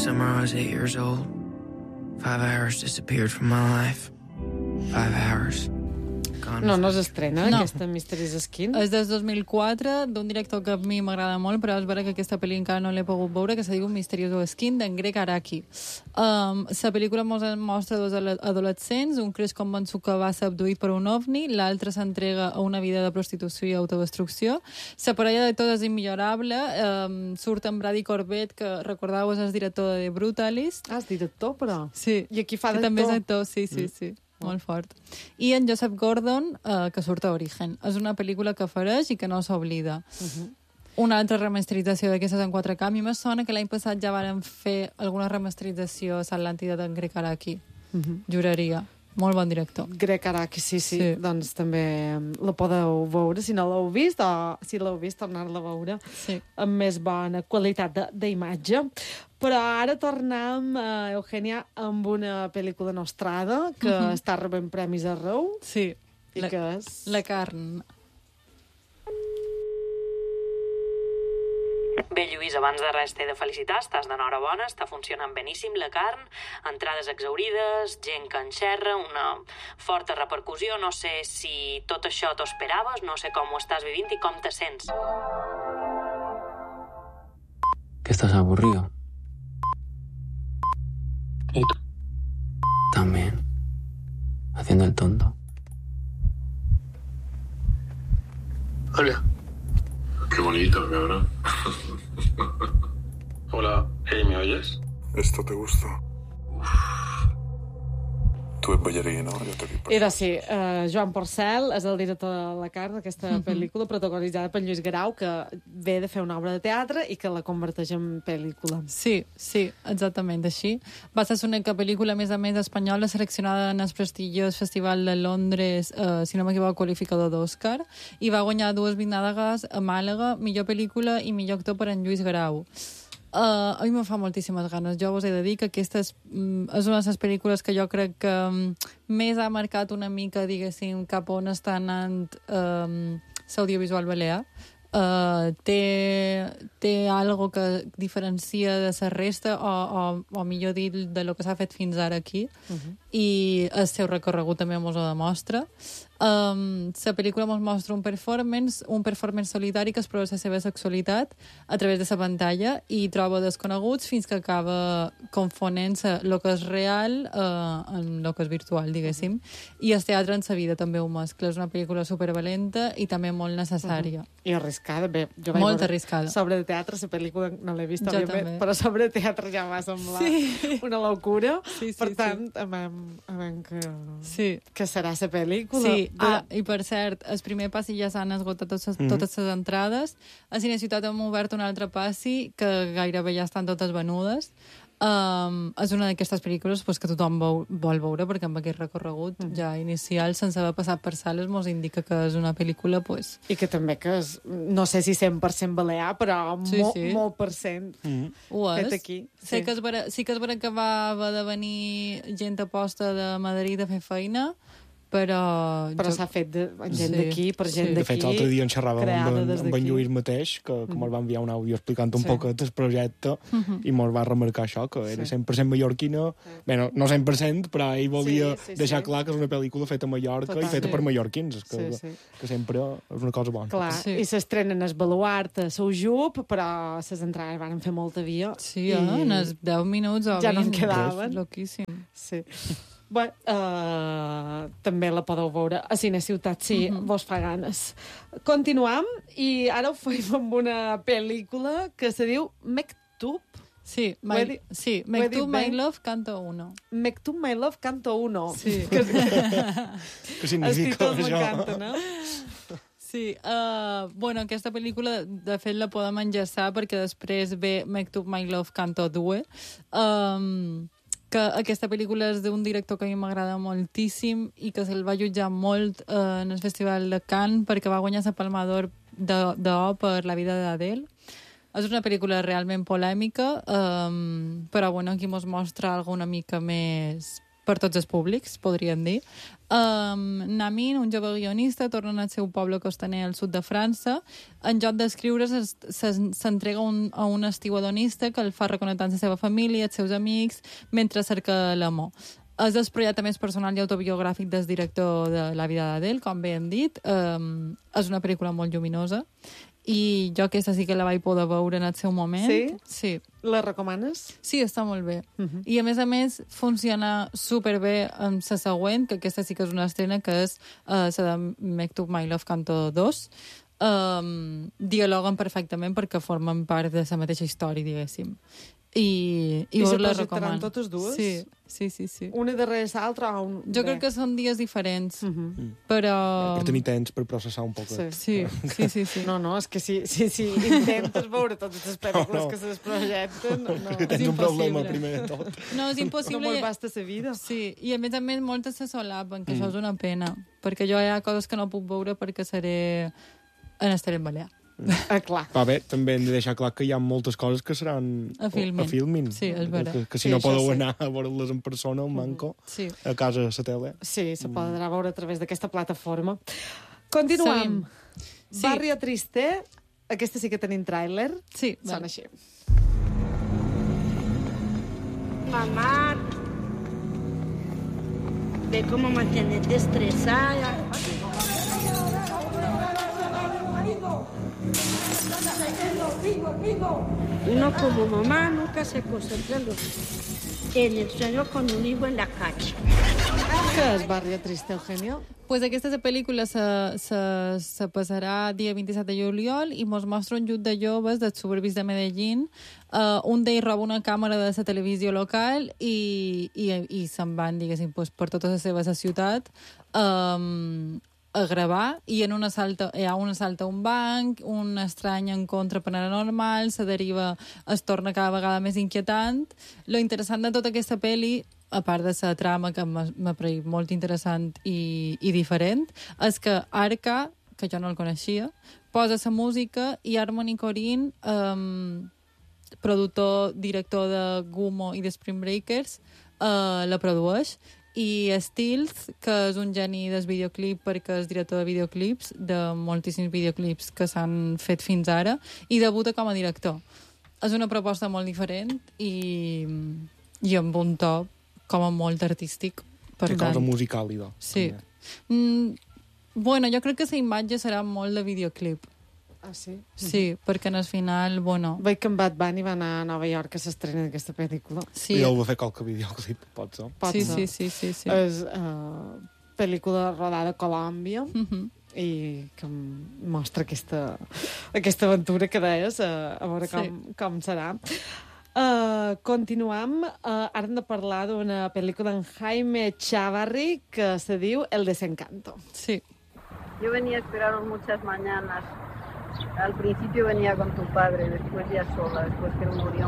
summer I was 8 years old. 5 hours disappeared from my life. 5 hours. No s'estrena, aquesta Mysterious Skin. És del 2004, d'un director que a mi m'agrada molt, però és vera que aquesta pel·li encara no l'he pogut veure, que se diu Mysterious Skin, d'en Greg Araki. La pel·lícula mostra dos adolescents, un creix convençut que va ser abduït per un ovni, l'altre s'entrega a una vida de prostitució i autodestrucció. La parella de tots és immillorable. Surt en Brady Corbett, que recordeu és el director de The Brutalist. És director, però? Sí. I aquí fa d'actor. També és actor, sí. Molt fort. I en Joseph Gordon, que surt a Origen. És una pel·lícula que fareix i que no s'oblida. Una altra remasterització d'aquestes en 4K. A mi me sona que l'any passat ja varen fer alguna remasterització a l'Atlàntida d'en Greg Araki. Juraria. Molt bon director. Greg Araki, sí. Doncs també la podeu veure, si no l'heu vist, o si l'heu vist, tornar-la a veure amb més bona qualitat d'imatge. Però ara tornem, Eugènia, amb una pel·lícula nostrada que està rebent premis arreu. Sí. I que és... La carn. Bé, Lluís, abans de res t'he de felicitar, estàs d'enhorabona, està funcionant beníssim la carn, entrades exaurides, gent que enxerra, una forta repercussió, no sé si tot això t'ho esperaves, no sé com ho estàs vivint i com te sents. ¿Que estás aburrido? ¿Y tú? También. Haciendo el tonto. Hola. Qué bonito, cabrón. Hola, hey, ¿me oyes? ¿Esto te gusta? Tu ets ballarina, jo t'he dit. Era, sí, Joan Porcel és el director de la carn d'aquesta pel·lícula, protagonitzada per Lluís Guerau, que ve de fer una obra de teatre i que la converteix en pel·lícula. Sí, exactament així. Va ser l'única pel·lícula, a més espanyola, seleccionada en el prestigiós Festival de Londres, si no m'equivoco, qualificador d'Òscar, i va guanyar 2 Bienàdegues a Màlaga, millor pel·lícula i millor actor per en Lluís Guerau. A mi me fa moltíssimes ganes. Jo us he de dir que aquesta és una de les pel·lícules que jo crec que més ha marcat una mica, diguéssim, cap on està anant l'audiovisual balear. Té algo que diferencia de la resta o millor dir, de lo que s'ha fet fins ara aquí, i el seu recorregut també mos ho demostra. La pel·lícula mos mostra un performance solitari que explora la seva sexualitat a través de la pantalla i troba desconeguts fins que acaba confonent-se el que és real amb el que és virtual, diguéssim. I el teatre en sa vida també ho mescla. És una pel·lícula supervalenta i també molt necessària. I arriscada, bé. Jo vaig molt veure arriscada. Sobre de teatre, la pel·lícula no l'he vist, òbviament, també. però sobre de teatre ja va semblar una locura. Per tant, que serà la pel·lícula. Sí, i per cert, el primer passi ja s'han esgotat totes les entrades. A Cine Ciutat hem obert un altre passi que gairebé ja estan totes venudes. És una d'aquestes pel·lícules que tothom vol veure, perquè amb aquest recorregut ja inicial, sense haver passat per sales, mos indica que és una pel·lícula... I que també que és, no sé si 100% balear, però molt per cent fet aquí. Sí que és vera que va haver de venir gent a posta de Madrid a fer feina, però s'ha fet gent d'aquí, per gent d'aquí. De fet, l'altre dia en xerràvem amb en Lluís mateix, que mos va enviar un àudio explicant un poc el projecte, i mos va remarcar això, que era 100% mallorquina. Bé, no 100%, però ell volia deixar clar que és una pel·lícula feta a Mallorca i feta per mallorquins, que sempre és una cosa bona. Clar, i s'estrenen el Baluart a Soujub, però les entrades van fer molta via. Sí, en els 10 minuts o 20. Ja no en quedaven. Loquíssim. Sí. Bé, també la podeu veure a Cine Ciutat, si vos fa ganes. Continuam, i ara ho fem amb una pel·lícula que se diu Mektub. Sí, Mektub, My Love, Canto 1. Mektub, My Love, Canto 1. Sí. Què significa això? m'encanta, no? Sí, aquesta pel·lícula, de fet, la podem enllaçar perquè després ve Mektub, My Love, Canto 2. Que aquesta pel·lícula és d'un director que a mi m'agrada moltíssim i que se'l va jutjar molt en el Festival de Cannes perquè va guanyar la Palma d'Or d'Or per La vida d'Adele. És una pel·lícula realment polèmica, però aquí mos mostra alguna mica més per tots els públics, podríem dir. Namin, un jove guionista, torna al seu poble costaner al sud de França. En lloc d'escriure's, s'entrega a un estiu hedonista que el fa reconnectar amb la seva família, els seus amics, mentre cerca l'amor. És el projecte més personal i autobiogràfic del director de La vida d'Adele, com bé hem dit. És una pel·lícula molt lluminosa i jo aquesta sí que la vaig poder veure en el seu moment. Sí? Sí. La recomanes? Sí, està molt bé. I a més, funciona superbé amb la següent, que aquesta sí que és una estrena, que és la de Make to My Love Canto 2. Dialoguen perfectament perquè formen part de la mateixa història, diguéssim. I se la projectaran totes dues? Sí. Una darrere l'altra? Jo crec que són dies diferents, però... Per tenir temps per processar un poc. Sí. No, és que si intentes veure totes les pel·lícules que se projecten... No, que tens un problema primer de tot. No, és impossible. No molt basta la vida. Sí, i a més, moltes se solapen, que això és una pena, perquè jo hi ha coses que no puc veure perquè estaré en balear. Clar. Va bé, també hem de deixar clar que hi ha moltes coses que seran a Filmin. Sí, és vera. Que si no podeu anar a veure-les en persona, un manco, a casa a la tele. Sí, se podrà veure a través d'aquesta plataforma. Continuem. Barrio Triste, aquesta sí que tenim tràiler. Sí. Sona així. Mamá, ve cómo me tienes estresada. Uno como mamá nunca se concentra en el sueño con un hijo en la calle. Què és Barrio Triste, Eugenio? Pues aquesta pel·lícula se passarà dia 27 de juliol i mos mostra un grup de joves dels suburbis de Medellín. Un d'ells roba una càmera de la televisió local i se'n van, diguéssim, per tota la seva ciutat a gravar, i hi ha un assalt a un banc, un estrany encontre paranormal, se deriva, es torna cada vegada més inquietant. Lo interessant de tota aquesta pel·li, a part de la trama, que m'ha paregut molt interessant i diferent, és que Arca, que jo no el coneixia, posa la música i Harmony Korine, productor, director de Gumo i de Spring Breakers, la produeix. I Stills, que és un geni del videoclip perquè és director de videoclips, de moltíssims videoclips que s'han fet fins ara, i debuta com a director. És una proposta molt diferent i amb un to com a molt artístic. Té cosa musical, idò. Sí. Bueno, jo crec que la imatge serà molt de videoclip. Ah, sí? Sí, perquè al final, bueno... Veig que en Bad Bunny va anar a Nova York a s'estrena d'aquesta pel·lícula. Sí. I ell va fer qualque videoclip, pot ser. Sí. És pel·lícula rodada a Colòmbia i que mostra aquesta aventura que deies, a veure com serà. Continuem. Ara hem de parlar d'una pel·lícula d'en Jaime Chavarri que se diu El Desencanto. Sí. Yo venía a esperaros muchas mañanas. Al principio venía con tu padre, después ya sola, después que él murió.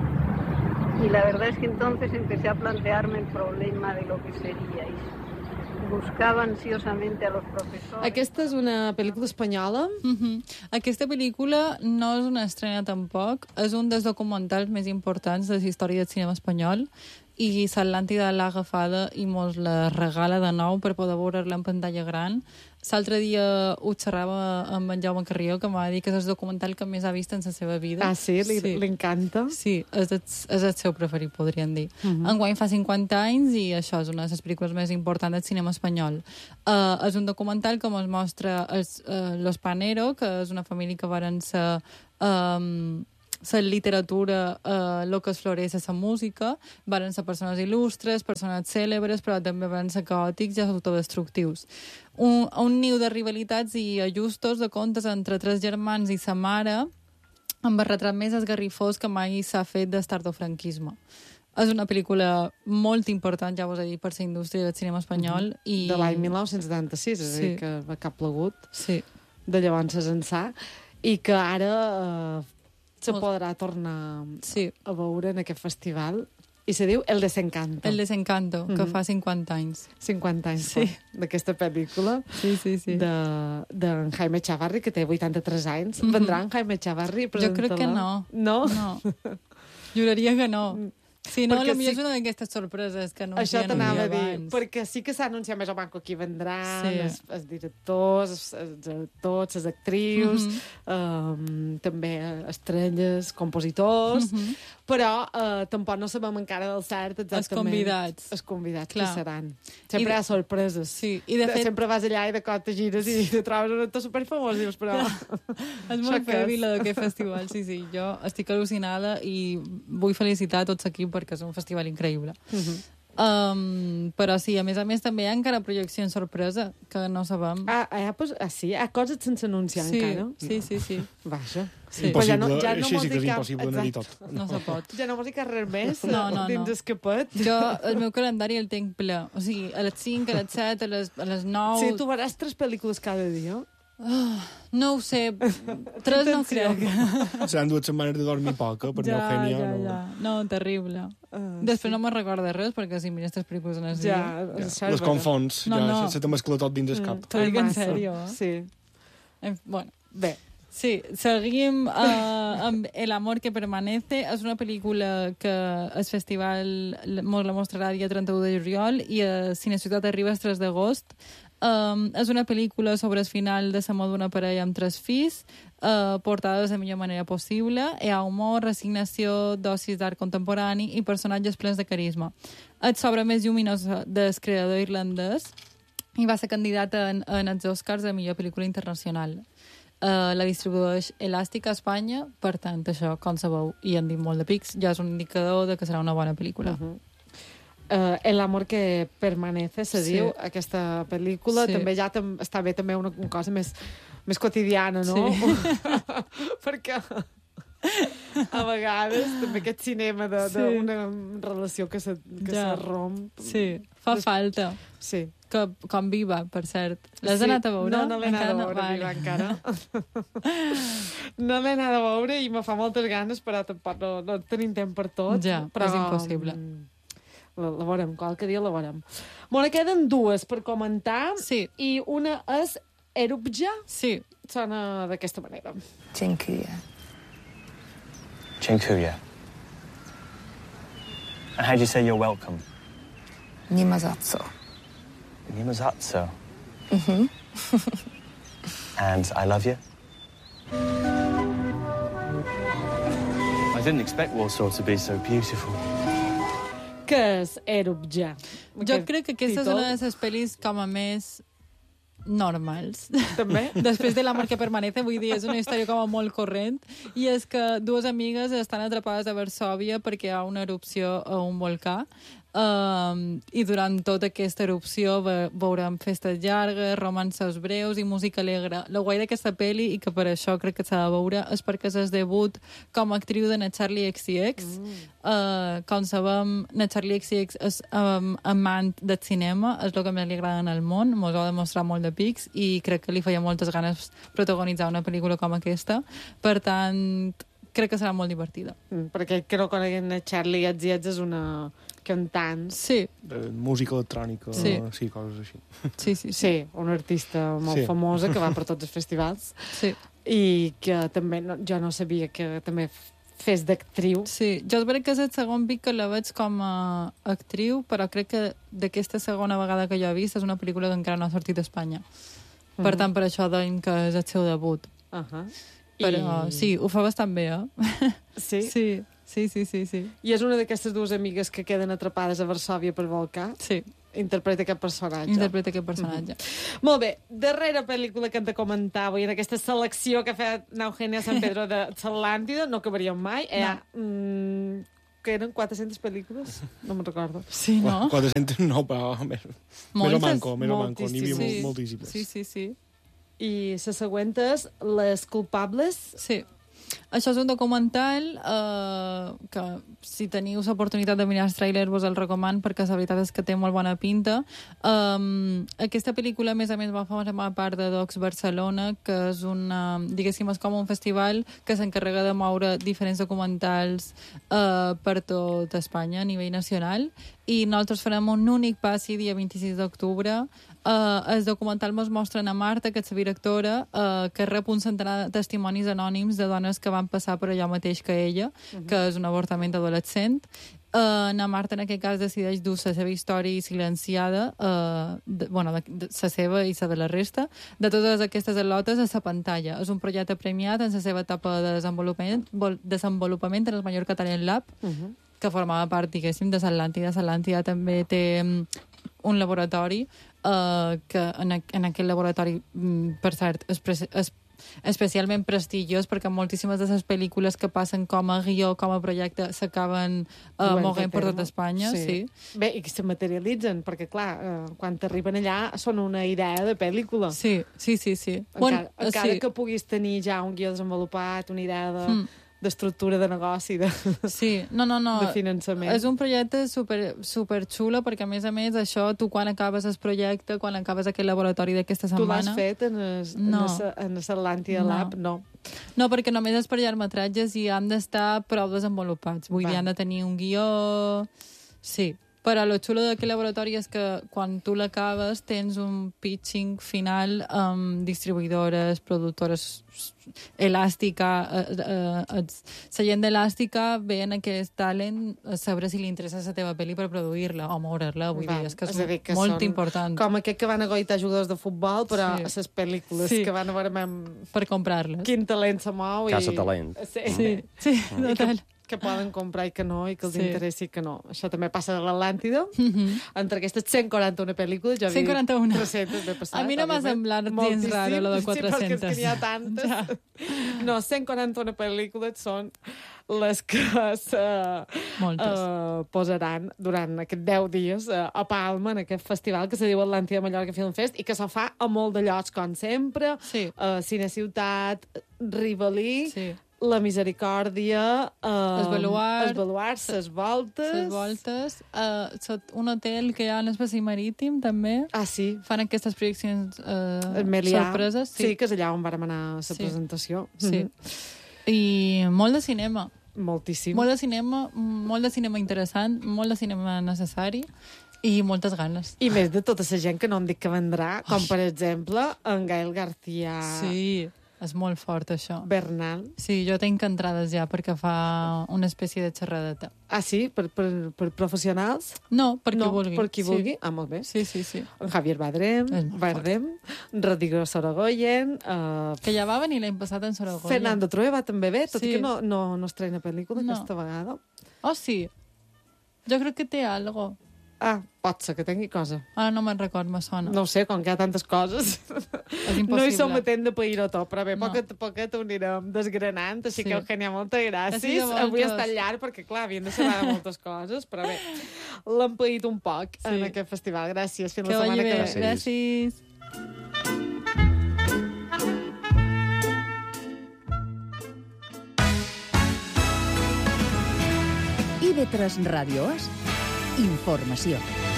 Y la verdad es que entonces empecé a plantearme el problema de lo que seríais. Buscava ansiosamente a los profesores. Aquesta és una pel·lícula espanyola? Aquesta pel·lícula no és una estrena tampoc, és un dels documentals més importants de la història del cinema espanyol, i l'Atlàntida l'ha agafada i mos la regala de nou per poder veure-la en pantalla gran. L'altre dia ho xerrava amb en Jaume Carrió, que m'ha dit que és el documental que més ha vist en la seva vida. Ah, sí? Li encanta? Sí, és el seu preferit, podríem dir. Enguany fa 50 anys i això és una de les pel·lícules més importants del cinema espanyol. És un documental que ens mostra Los Panero, que és una família que varen ser... la literatura, el que es floreix la música, varen ser persones il·lustres, persones cèlebres, però també varen ser caòtics i autodestructius. Un niu de rivalitats i ajustos de comptes entre tres germans i sa mare, amb el retrat més esgarrifós que mai s'ha fet del tardofranquisme. És una pel·lícula molt important, ja vos he dit, per la indústria del cinema espanyol. I... De l'any 1976, és a dir, que va cap plegut. Sí. De llavors ençà. I que ara... se podrà tornar a veure en aquest festival, i se diu El Desencanto. El Desencanto, que fa 50 anys. 50 anys, d'aquesta pel·lícula. Sí. D'en Jaime Chavarri, que té 83 anys. Vendrà en Jaime Chavarri? Jo crec que no. No? No. Juraria que no. Sí, no, potser és una d'aquestes sorpreses que anuncien. Això t'anava a dir, abans. perquè sí que s'ha anunciat més o menys qui vendran, els directors, els actors, les actrius, també estrelles, compositors, però tampoc no sabem encara del cert exactament. Els convidats que seran. Sempre hi ha sorpreses. Sí. I de fet... Sempre vas allà i de cop te gires i te trobes un actor superfamós, dius, però... És molt heavy, d'aquest festival, sí. Jo estic al·lucinada i vull felicitar a tots aquí perquè és un festival increïble. Però sí, a més també hi ha encara projeccions sorpresa, que no sabem. Sí? Hi ha coses sense anunciar encara? Sí. Vaja. Impossible, així sí que és impossible anar-hi tot. No se pot. Ja no vols dir que res més dins escapet? Jo, el meu calendari el tinc ple. O sigui, a les 5, a les 7, a les 9... Sí, tu veuràs 3 pel·lícules cada dia? No ho sé, 3 no crec. Seran 2 setmanes de dormir poca, per Eugènia. Ja. No, terrible. Després no me'n recordo res, perquè si mires 3 pel·lícules en el dia... Les confons, se te mescla tot dins el cap. T'ho dic en sèrio, Sí. Bueno, bé. Sí, seguim amb El amor que permanece. És una pel·lícula que el festival la mostrarà dia 31 de juliol i a Cineciutat arriba el 3 d'agost. És una pel·lícula sobre el final de l'amor d'una parella amb 3 fills, portada de la millor manera possible. Hi ha humor, resignació, dosis d'art contemporani i personatges plens de carisma. És l'obra més lluminosa del creador irlandès i va ser candidata en els Oscars de millor pel·lícula internacional. La distribueix Elàstica a Espanya, per tant, això, com sabeu, i han dit molt de pics, ja és un indicador de que serà una bona pel·lícula. El amor que permanece, se diu, aquesta pel·lícula. També ja està bé també una cosa més quotidiana, no? Perquè a vegades també aquest cinema d'una relació que se romp... Sí, fa falta. Sí. Com Viva, per cert. L'has anat a veure? No l'he anat a veure, Viva, encara. No l'he anat a veure i me fa moltes ganes, però tampoc no tenim temps per tot. Ja, però és impossible. La veurem, qualque dia la veurem. Bueno, queden 2 per comentar. Sí. I una és Erupja. Sí. Sona d'aquesta manera. Dziękuję. Dziękuję. And how do you say you're welcome? Nie ma za co. Nie ma za co. And I love you? I didn't expect Warsaw to be so beautiful. Què és Erupja? Jo crec que aquesta és una de les pel·lis com a més normals. També? Després de l'amor que permanece, vull dir, és una història com a molt corrent, i és que 2 amigues estan atrapades a Varsòvia perquè hi ha una erupció a un volcà. I durant tota aquesta erupció veurem festes llargues, romances breus i música alegre. El guai d'aquesta pel·li, i que per això crec que s'ha de veure, és perquè és el debut com a actriu de na Charli XCX. Com sabem, na Charli XCX és amant del cinema, és el que més li agrada en el món, mos ho ha demostrat molt de pics, i crec que li feia moltes ganes protagonitzar una pel·lícula com aquesta. Per tant, crec que serà molt divertida. Perquè que no coneguen na Charli XCX és una cantant. Sí. De música electrònica, sí, coses així. Sí, una artista molt famosa que va per tots els festivals. Sí. I que també, jo no sabia que també fes d'actriu. Sí, jo és veritat que és el segon pic que la veig com a actriu, però crec que d'aquesta segona vegada que jo he vist és una pel·lícula que encara no ha sortit a Espanya. Per tant, per això deim que és el seu debut. Però sí, ho fa bastant bé, Sí? Sí. I és una d'aquestes 2 amigues que queden atrapades a Varsòvia per volcà? Sí. Interpreta aquest personatge. Molt bé, darrera pel·lícula que hem de comentar avui en aquesta selecció que ha fet Eugènia San Pedro de Atlàntida, no acabaríem mai. Que eren 400 pel·lícules? No me'n recordo. Sí, no? 400 no, però més o manco, n'hi havia moltíssimes. Sí. I la següent és Les culpables? Sí. Això és un documental que, si teniu l'oportunitat de mirar el tràiler, vos el recoman, perquè la veritat és que té molt bona pinta. Aquesta pel·lícula, a més, va formar part de Docs Barcelona, que és diguéssim, és com un festival que s'encarrega de moure diferents documentals per tot Espanya, a nivell nacional, i nosaltres farem un únic passi dia 26 d'octubre. El documental ens mostra a Marta, que és la directora, que rep un centenar de testimonis anònims de dones que van passar per allò mateix que ella, que és un avortament adolescent. Na Marta, en aquest cas, decideix dur la seva història silenciada, la seva i la de la resta, de totes aquestes al·lotes a la pantalla. És un projecte premiat en la seva etapa de desenvolupament en el Mallorca Talent Lab, que formava part, diguéssim, de l'Atlàntida. L'Atlàntida també té un laboratori, que en aquest laboratori, per cert, és especialment prestigiós, perquè moltíssimes de les pel·lícules que passen com a guió, com a projecte, s'acaben moguent per tot Espanya. Sí. Bé, i que se materialitzen, perquè, clar, quan t'arriben allà són una idea de pel·lícula. Sí. Encara que puguis tenir ja un guió desenvolupat, una idea d'estructura de negoci, de finançament. És un projecte super xulo, perquè, a més, això, tu quan acabes el projecte, quan acabes aquest laboratori d'aquesta setmana... Tu l'has fet en l'Atlàntida Lab? No. No, perquè només és per llargmetratges i han d'estar prou desenvolupats. Vull dir, han de tenir un guió... Sí. Però el xulo d'aquest laboratori és que quan tu l'acabes tens un pitching final amb distribuïdores, productores, Elàstica, la gent d'Elàstica ve en aquest talent a saber si li interessa la teva pel·li per produir-la o moure-la, vull dir, és que és molt important. Com aquest que van a goitar jugadors de futbol, però a les pel·lícules que van a veure per comprar-les. Quin talent se mou. Casa talent. Sí, total. Que poden comprar i que no, i que els interessi que no. Això també passa a l'Atlàntida. Entre aquestes 141 pel·lícules, jo 141. 300 de passat. A mi no m'ha semblat gens raro, lo de 400. Sí, perquè és que n'hi ha tantes. Ja. No, 141 pel·lícules són les que posaran durant aquests 10 dies a Palma, en aquest festival que se diu Atlàntida Mallorca Film Fest, i que se fa a molt de llocs, com sempre. Cine Ciutat, Rivalí, La Misericòrdia, els baluards, les voltes, un hotel que hi ha en l'espai marítim, també. Ah, sí. Fan aquestes projeccions sorpreses. Sí, que és allà on vam anar a la presentació. Sí. I molt de cinema. Moltíssim. Molt de cinema interessant, molt de cinema necessari i moltes ganes. I més de tota la gent que no em dic que vendrà, com per exemple en Gael García. Sí. És molt fort, això. Bernal. Sí, jo tinc entrades ja perquè fa una espècie de xerradeta. Ah, sí? Per professionals? No, per qui vulgui. Per qui vulgui? Ah, molt bé. Sí. En Javier Bardem, Rodrigo Sorogoyen... Que ja va venir l'any passat en Sorogoyen. Fernando Trueba també ve, tot i que no estrena pel·lícula aquesta vegada. Oh, sí. Jo crec que té algo. Ah, pot ser que tingui cosa. Ah, no me'n record, me sona. No ho sé, com que hi ha tantes coses. És impossible. No hi som atent de pair-ho tot, però bé, poquet ho anirem desgranant, així que Eugènia, moltes gràcies. Avui ha estat llarg, perquè clar, havien de saber de moltes coses, però bé, l'hem paït un poc en aquest festival. Gràcies, fins la setmana que ve. Gràcies. IB3 Ràdio és informació.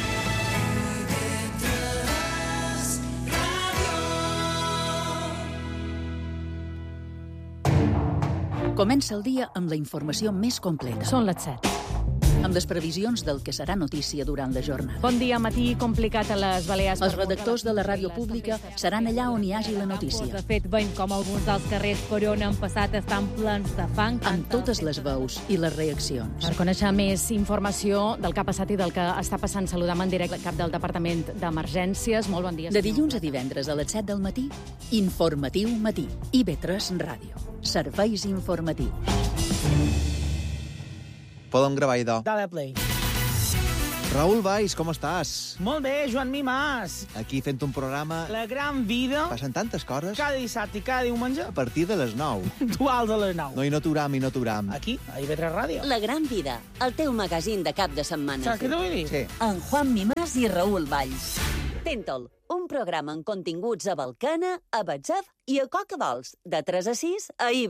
Comença el dia amb la informació més completa. Són les 7. Amb les previsions del que serà notícia durant la jornada. Bon dia, matí complicat a les Balears. Els redactors de la ràdio pública seran allà on hi hagi la notícia. De fet, veiem com alguns dels carrers Corona han passat estan plens de fang. Amb totes les veus i les reaccions. Per conèixer més informació del que ha passat i del que està passant, saludam en directe el cap del Departament d'Emergències. Molt bon dia. De dilluns a divendres a les 7 del matí, Informatiu Matí. IB3 Ràdio. Serveis informatius. Podem gravar, idò. Dale play. Raül Valls, com estàs? Molt bé, Joan Mimàs. Aquí fent un programa... La gran vida. Passen tantes coses. Cada dissabte i cada diumenge. A partir de les 9. Duals a les 9. No, i no t'uram. Aquí, a IB3 Ràdio. La gran vida, el teu magazín de cap de setmana. Saps què t'ho vull dir? Sí. En Juan Mimàs i Raül Valls. Tentol, un programa amb continguts a Balcana, a Batzef i a Coca Vols, de 3 a 6 a IB3.